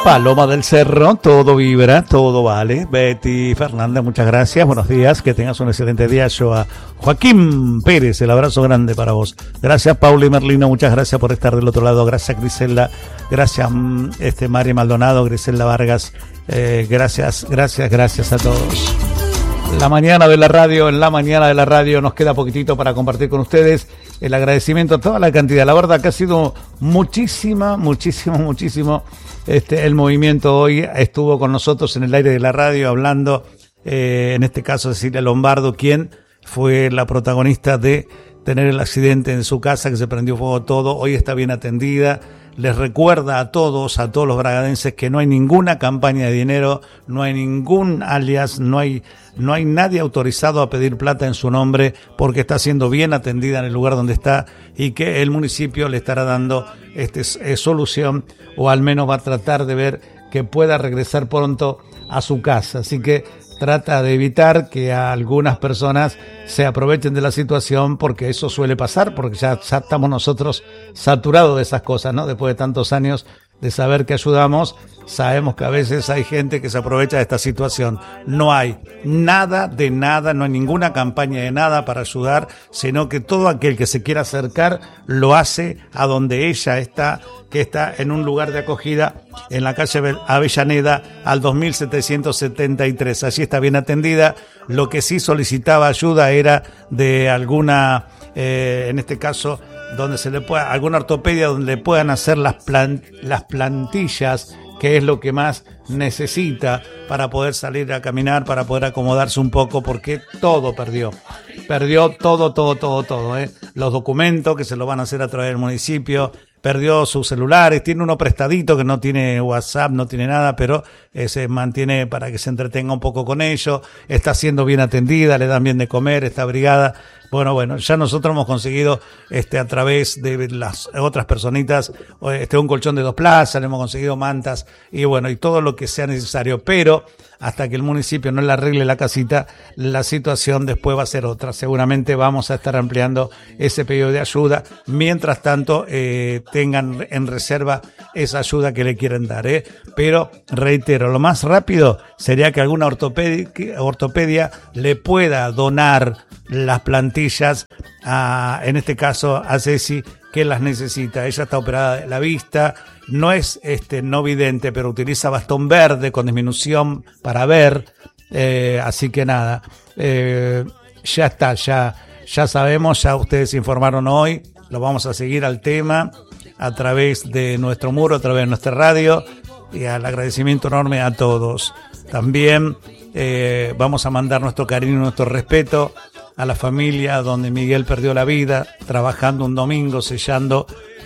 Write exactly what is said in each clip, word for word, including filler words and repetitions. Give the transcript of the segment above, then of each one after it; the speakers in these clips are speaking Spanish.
Paloma del Cerro, todo vibra, todo vale. Betty Fernández, muchas gracias, buenos días, que tengas un excelente día. Yo a Joaquín Pérez, el abrazo grande para vos. Gracias, Paula y Merlino, muchas gracias por estar del otro lado. Gracias, Griselda, gracias, este Mari Maldonado, Griselda Vargas, eh, gracias, gracias, gracias a todos. La mañana de la radio, en la mañana de la radio nos queda poquitito para compartir con ustedes el agradecimiento a toda la cantidad. La verdad que ha sido muchísima, muchísimo, muchísimo. Este, el movimiento hoy estuvo con nosotros en el aire de la radio hablando, eh, en este caso Cecilia Lombardo, quien fue la protagonista de tener el accidente en su casa, que se prendió fuego todo. Hoy está bien atendida. Les recuerda a todos, a todos los bragadenses, que no hay ninguna campaña de dinero, no hay ningún alias, no hay, no hay nadie autorizado a pedir plata en su nombre, porque está siendo bien atendida en el lugar donde está y que el municipio le estará dando este, eh, solución, o al menos va a tratar de ver que pueda regresar pronto a su casa. Así que trata de evitar que a algunas personas se aprovechen de la situación, porque eso suele pasar, porque ya, ya estamos nosotros saturados de esas cosas, ¿no? Después de tantos años de saber que ayudamos, sabemos que a veces hay gente que se aprovecha de esta situación. No hay nada de nada, no hay ninguna campaña de nada para ayudar, sino que todo aquel que se quiera acercar lo hace a donde ella está, que está en un lugar de acogida en la calle Avellaneda al dos mil setecientos setenta y tres. Allí está bien atendida. Lo que sí solicitaba ayuda era de alguna, eh, en este caso, donde se le pueda, alguna ortopedia donde le puedan hacer las plan, las plantillas, que es lo que más necesita para poder salir a caminar, para poder acomodarse un poco, porque todo perdió. Perdió todo, todo, todo, todo, ¿eh? Los documentos que se lo van a hacer a través del municipio, perdió sus celulares, tiene uno prestadito que no tiene WhatsApp, no tiene nada, pero eh, se mantiene para que se entretenga un poco con ello. Está siendo bien atendida, le dan bien de comer, está abrigada. Bueno, bueno, ya nosotros hemos conseguido este a través de las otras personitas este un colchón de dos plazas, le hemos conseguido mantas y bueno, y todo lo que sea necesario, pero hasta que el municipio no le arregle la casita, la situación después va a ser otra. Seguramente vamos a estar ampliando ese pedido de ayuda. Mientras tanto, eh, tengan en reserva esa ayuda que le quieren dar, ¿eh? Pero, reitero, lo más rápido sería que alguna ortopedia, ortopedia le pueda donar las plantillas, a, en este caso a Ceci, que las necesita. Ella está operada de la vista, no es este no vidente, pero utiliza bastón verde con disminución para ver, eh, así que nada, eh, ya está, ya, ya sabemos, ya ustedes informaron hoy, lo vamos a seguir al tema a través de nuestro muro, a través de nuestra radio, y al agradecimiento enorme a todos. También eh, vamos a mandar nuestro cariño y nuestro respeto a la familia donde Miguel perdió la vida, trabajando un domingo, sellando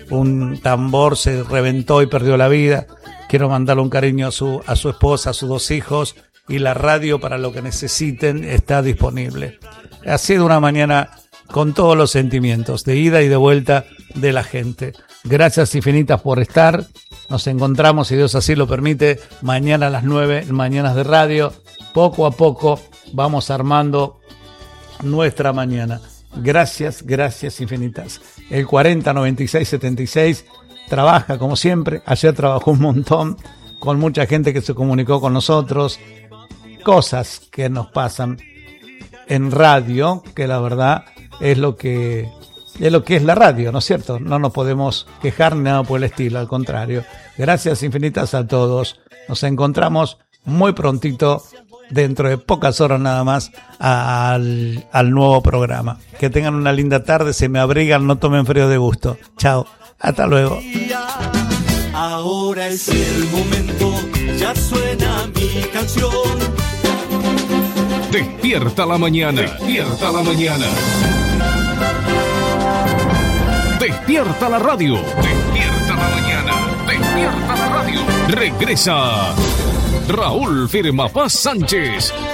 un tambor, se reventó y perdió la vida. Quiero mandarle un cariño a su, a su esposa, a sus dos hijos, y la radio para lo que necesiten está disponible. Ha sido una mañana con todos los sentimientos, de ida y de vuelta de la gente. Gracias infinitas por estar. Nos encontramos, si Dios así lo permite, mañana a las nueve, en Mañanas de Radio. Poco a poco vamos armando nuestra mañana. Gracias, gracias infinitas. El cuarenta noventa y seis setenta y seis trabaja como siempre. Ayer trabajó un montón con mucha gente que se comunicó con nosotros. Cosas que nos pasan en radio, que la verdad es lo que es lo que es la radio, ¿no es cierto? No nos podemos quejar ni nada por el estilo, al contrario. Gracias infinitas a todos. Nos encontramos muy prontito, dentro de pocas horas nada más, al, al nuevo programa. Que tengan una linda tarde, se me abrigan, no tomen frío de gusto. Chao, hasta luego. Ahora es el momento, ya suena mi canción. Despierta la mañana, despierta la mañana. Despierta la radio, despierta la mañana, despierta la radio. Regresa Raúl Firmapaz Sánchez